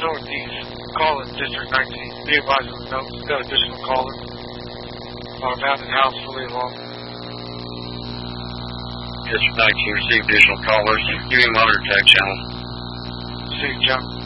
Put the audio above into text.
northeast. Call it District 19. Be advised of the notes. Got additional callers. Mountain House fully alarmed. District 19 received additional callers. Give me monitor tag channel. See you, John.